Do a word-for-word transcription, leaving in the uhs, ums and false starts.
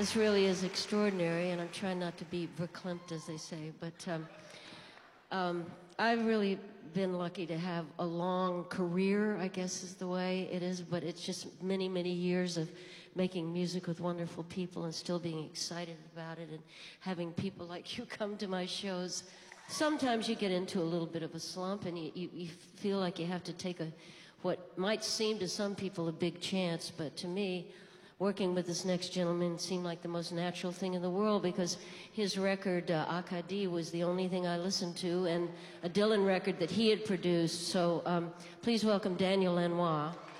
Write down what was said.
This really is extraordinary, and I'm trying not to be verklempt, as they say, but um, um, I've really been lucky to have a long career, I guess is the way it is, but it's just many, many years of making music with wonderful people and still being excited about it and having people like you come to my shows. Sometimes you get into a little bit of a slump and you, you, you feel like you have to take a, what might seem to some people a big chance, but to me, working with this next gentleman seemed like the most natural thing in the world because his record, uh, Akadi, was the only thing I listened to, and a Dylan record that he had produced. So um, please welcome Daniel Lanois.